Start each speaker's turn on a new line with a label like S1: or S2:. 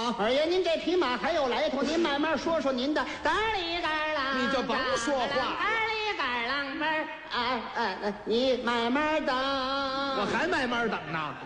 S1: 啊！
S2: 二爷，您这匹马还有来头，您慢慢说说您的嘎里嘎啷，
S1: 你就甭说话
S2: 嘎里嘎啷门你慢慢等。
S1: 我还慢慢等呢。